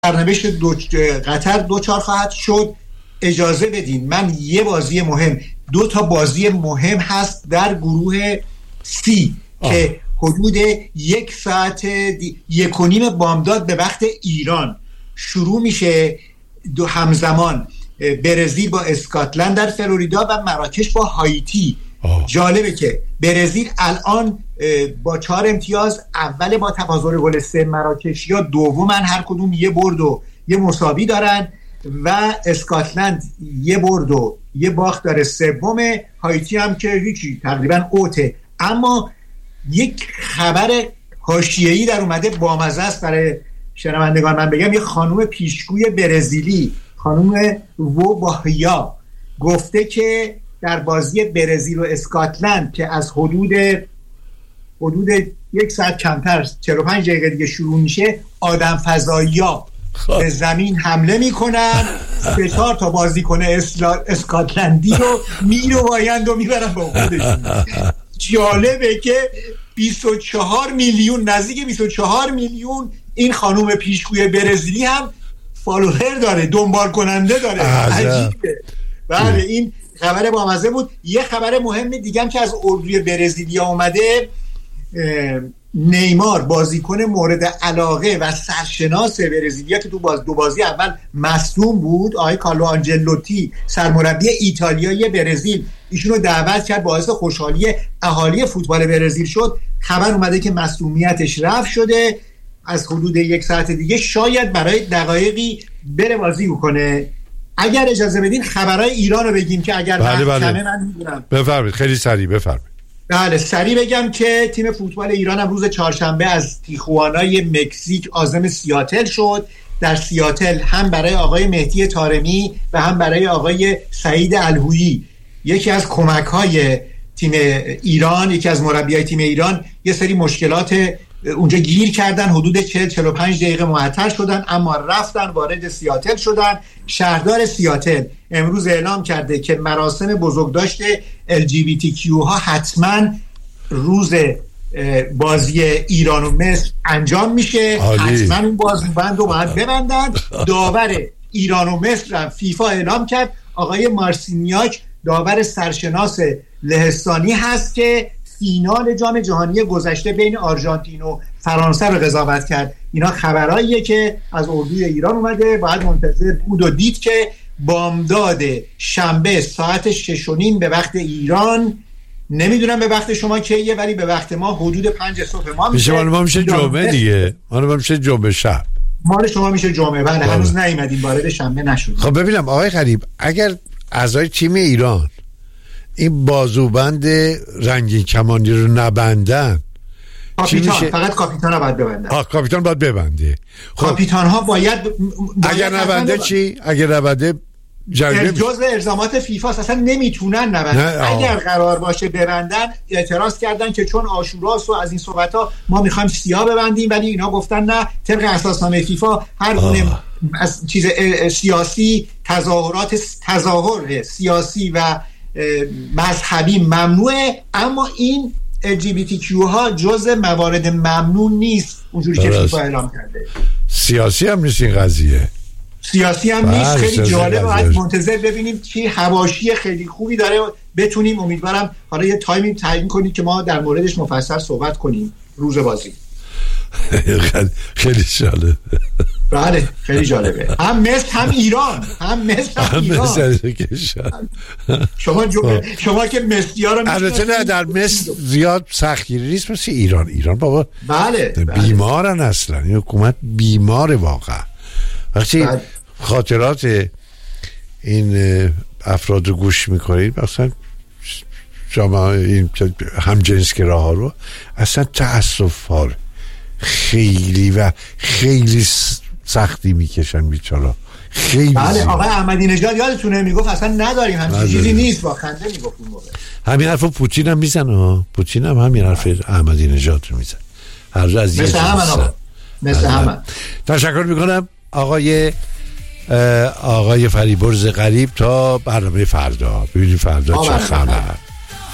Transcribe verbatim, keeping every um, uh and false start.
سرنوشت دو قطر دوچار خواهد شد. اجازه بدین من یه بازی مهم، دو تا بازی مهم هست در گروه سی آه. که حدود یک ساعت دی... یک و نیم بامداد به وقت ایران شروع میشه. دو همزمان برزیل با اسکاتلند در فلوریدا و مراکش با هایتی. آه. جالبه که برزیل الان با چهار امتیاز اول با تفاضل گل سه، مراکش یا دومن، هر کدوم یه برد و یه مساوی دارن و اسکاتلند یه برد و یه باخت داره، سومه. هایتی هم که هیچی تقریبا اوته. اما یک خبر حاشیه‌ای در اومده بامزه است برای شنوندگان. من بگم یه خانم پیشگوی برزیلی، خانم ووباهیا، گفته که در بازی برزیل و اسکاتلند که از حدود حدود یک ساعت کمتر چهل و پنج دقیقه دیگه شروع میشه، آدم فضایی‌ها به زمین حمله میکنن، سه چهار تا بازیکن اسلا... اسکاتلندی رو میروایند و میبرن با خودشون. جالبه که بیست و چهار میلیون، نزدیک بیست و چهار میلیون این خانم پیشگوی برزیلی هم فالوور داره، دنبال کننده داره. عجیبه. بله این خبر بامزه بود. یه خبر مهم دیگه هم که از اردوی برزیلیا اومده، نیمار بازیکن مورد علاقه و سرشناس برزیلیا که تو باز دو بازی اول مصدوم بود، آقای کارلو آنجلوتی سرمربی ایتالیایی برزیل ایشونو دعوت کرد، باعث خوشحالی اهالی فوتبال برزیل شد. خبر اومده که مصدومیتش رفع شده، از حدود یک ساعت دیگه شاید برای دقایقی بره بازی کنه. اگر اجازه بدین خبرهای ایران رو بگیم که اگر بله وقت بله. کمه من میدونم. بفرمایید، خیلی سریع بفرمایید. بله سریع بگم که تیم فوتبال ایران هم روز چهارشنبه از تیخوانای مکزیک عازم سیاتل شد. در سیاتل هم برای آقای مهدی طارمی و هم برای آقای سعید الهویی، یکی از کمک‌های تیم ایران، یکی از مربیای تیم ایران، یه سری مشکلات اونجا گیر کردن، حدود چهل چهل و پنج دقیقه معطل شدن، اما رفتن وارد سیاتل شدن. شهردار سیاتل امروز اعلام کرده که مراسم بزرگداشت ال جی بی تی کیو ها حتما روز بازی ایران و مصر انجام میشه. حتما اون بازیبند رو باید ببندن. داور ایران و مصر فیفا اعلام کرد آقای مارسینیاک داور سرشناس لهستانی هست که فینال جام جهانی گذشته بین آرژانتین و فرانسه رو قضاوت کرد. اینا خبراییه که از اردوی ایران اومده، باید منتظر بود و دید که بامداد شنبه ساعت شش و نیم به وقت ایران، نمیدونم به وقت شما کیه، ولی به وقت ما حدود پنج صبح ما میشه. مال ما میشه جمعه دیگه، مال ما میشه جمعه شب، مال شما میشه جمعه. بله هنوز نیومدیم، وارد شنبه نشد. خب ببینم آقای غریب، اگر اعضای تیم ایران این بازوبند رنگین کمانی رو نبندن، کاپیتان فقط کاپیتان ها باید ببندن. آه کاپیتان باید ببنده. خب کاپیتان ها باید, باید اگر نبنده چی؟ اگر نبنده جریمه جزء الزامات فیفا اصلا نمیتونن نبندن. اگر قرار باشه ببندن، اعتراض کردن که چون عاشوراست و از این صحبت ها ما میخوایم سیاه ببندیم، ولی اینا گفتن نه، طبق اساسنامه فیفا هر گونه از چیز سیاسی، تظاهرات تظاهر سیاسی و مذهبی ممنوعه، اما این ال جی بی تی کیو ها جزء موارد ممنوع نیست اونجوری که فیفا اعلام کرده. سیاسی هم نیست این قضیه، سیاسی هم نیست. خیلی جالب، باید منتظر ببینیم چی حواشی خیلی خوبی داره، بتونیم امیدوارم حالا یه تایمی تعیین کنید که ما در موردش مفصل صحبت کنیم روز بازی. خیلی جالب. بله خیلی جالبه. هم مصر هم ایران، هم مصر هم ایران. شما جو... شما که مصری‌ها رو البته نه، در مصر زیاد سختگیری نیست مثل ایران. ایران بابا بله بیمارن اصلا، این حکومت بیماره واقعا. وقتی بله. خاطرات این افراد رو گوش میکنید، مثلا شما این همجنسگراها رو، اصلا تأسف ها خیلی و خیلی سختی میکشن بیچارا. خیلی بله. آقای احمدی نژاد یادتونه میگفت اصلا نداریم، همچین چیزی نیست، با خنده میگفت اون موقع. همین حرفو پوتین هم میزنه ها، پوتین هم همین حرف احمدی نژاد رو میزنه هر روز از مثل همین آقا، مثل همین. تشکر میکنم آقای آقای فریبرز غریب. تا برنامه فردا ببینیم فردا چه خبر.